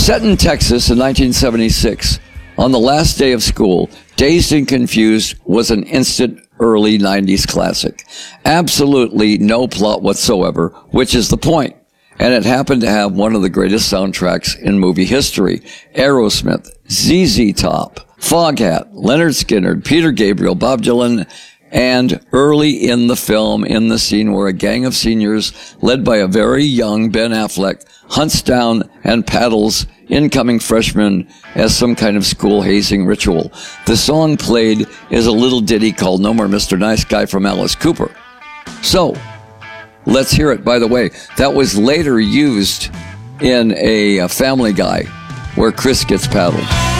Set in Texas in 1976, on the last day of school, Dazed and Confused was an instant early 90s classic. Absolutely no plot whatsoever, which is the point. And it happened to have one of the greatest soundtracks in movie history. Aerosmith, ZZ Top, Foghat, Leonard Skinner, Peter Gabriel, Bob Dylan, and early in the film, in the scene where a gang of seniors, led by a very young Ben Affleck, hunts down and paddles incoming freshmen as some kind of school hazing ritual. The song played is a little ditty called No More Mr. Nice Guy from Alice Cooper. So, let's hear it. By the way, that was later used in a Family Guy where Chris gets paddled.